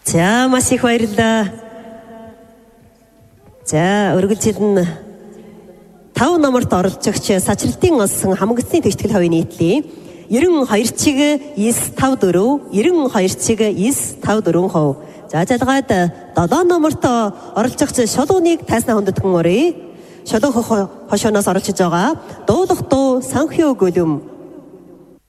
За маш их баярлалаа. За өргөжлөн 5 номерт оролцогч Сачралтын олсон хамгаалалтын тэгтгэл хувийн нийтлээ 92 чиг 954 92 чиг 954%. За залгаад 7 номерт оролцогч Шолууныг тайснаа хүндэтгэн өрөө. Шолуу хошооноос оролцож байгаа дуулах дуу Санхио гөлөм